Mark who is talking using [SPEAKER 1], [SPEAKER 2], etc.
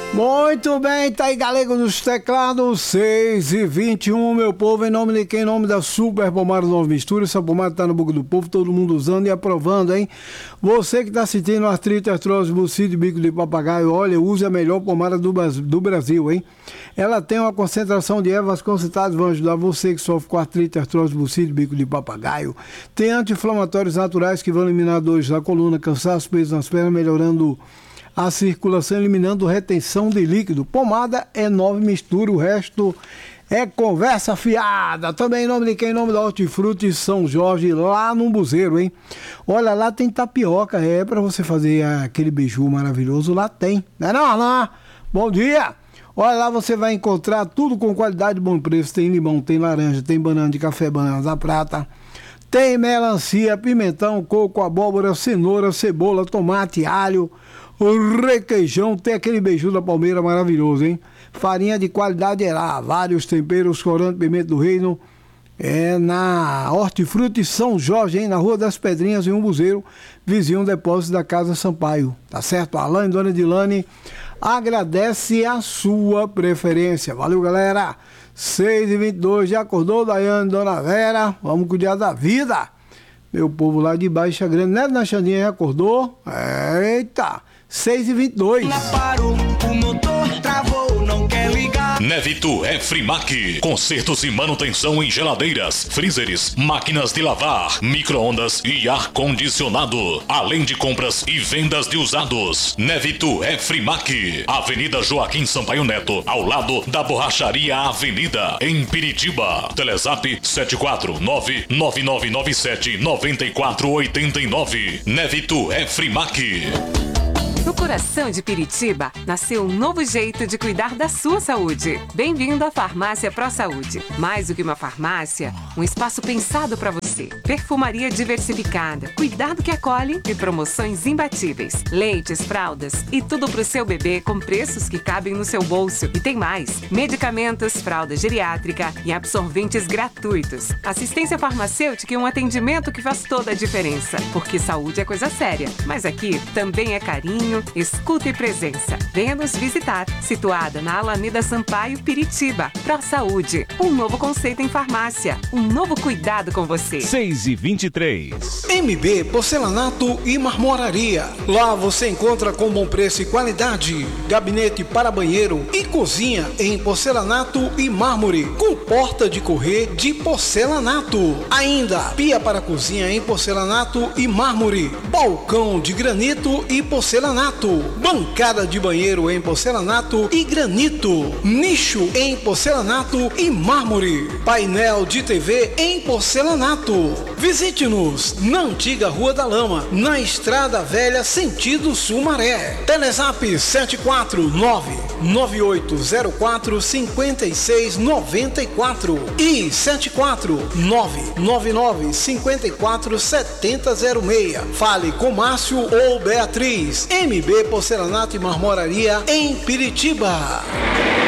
[SPEAKER 1] Muito bem, tá aí Galego nos teclados, 6h21, meu povo, em nome de quem? Em nome da Super Pomada Nova Mistura. Essa pomada tá no boca do povo, todo mundo usando e aprovando, hein? Você que tá sentindo artrite, artrose, bucite, bico de papagaio, olha, use a melhor pomada do Brasil, hein? Ela tem uma concentração de ervas concentradas, vão ajudar você que sofre com artrite, artrose, bucite, bico de papagaio. Tem anti-inflamatórios naturais que vão eliminar dores na coluna, cansaço, peso nas pernas, melhorando a circulação, eliminando retenção de líquido. Pomada é Nova Mistura, o resto é conversa fiada. Também em nome de quem? Em nome da Hortifruti São Jorge, lá no Buzeiro, hein? Olha, lá tem tapioca, é para você fazer aquele beiju maravilhoso, lá tem. Não é não? Bom dia! Olha, lá você vai encontrar tudo com qualidade e bom preço. Tem limão, tem laranja, tem banana de café, banana da prata. Tem melancia, pimentão, coco, abóbora, cenoura, cebola, tomate, alho, requeijão, tem aquele beiju da palmeira maravilhoso, hein? Farinha de qualidade é lá, vários temperos, corante, pimenta do reino, é na Hortifruti São Jorge, hein? Na Rua das Pedrinhas, em Umbuzeiro, vizinho depósito da Casa Sampaio, tá certo? Alain e Dona Dilane agradece a sua preferência, valeu galera, 6h22, já acordou Daiane, Dona Vera, vamos cuidar da vida, meu povo lá de Baixa Grande, né, Dona Xandinha, já acordou? Eita! 6h22.
[SPEAKER 2] Parou, o motor travou, não quer ligar.
[SPEAKER 3] Nevito é Frimac. Consertos e manutenção em geladeiras, freezers, máquinas de lavar, micro-ondas e ar-condicionado. Além de compras e vendas de usados. Nevito é Frimac. Avenida Joaquim Sampaio Neto, ao lado da Borracharia Avenida, em Piritiba. Telezap 74999979489. Nevito é Frimac.
[SPEAKER 4] No coração de Piritiba, nasceu um novo jeito de cuidar da sua saúde. Bem-vindo à Farmácia Pro Saúde. Mais do que uma farmácia, um espaço pensado para você. Perfumaria diversificada, cuidado que acolhe e promoções imbatíveis. Leites, fraldas e tudo pro seu bebê com preços que cabem no seu bolso. E tem mais, medicamentos, fralda geriátrica e absorventes gratuitos. Assistência farmacêutica e um atendimento que faz toda a diferença. Porque saúde é coisa séria, mas aqui também é carinho, escuta e presença. Venha nos visitar, situada na Alameda Sampaio, Piritiba. Pro Saúde, um novo conceito em farmácia, um novo cuidado com você.
[SPEAKER 5] 6h23.
[SPEAKER 1] MB Porcelanato e Marmoraria. Lá você encontra com bom preço e qualidade. Gabinete para banheiro e cozinha em porcelanato e mármore, com porta de correr de porcelanato. Ainda pia para cozinha em porcelanato e mármore, balcão de granito e porcelanato, bancada de banheiro em porcelanato e granito, nicho em porcelanato e mármore, painel de TV em porcelanato. Visite-nos na antiga Rua da Lama, na Estrada Velha, sentido Sumaré. Telezap 74998045694 e 74999547006. Fale com Márcio ou Beatriz. MB Porcelanato e Marmoraria em Piritiba.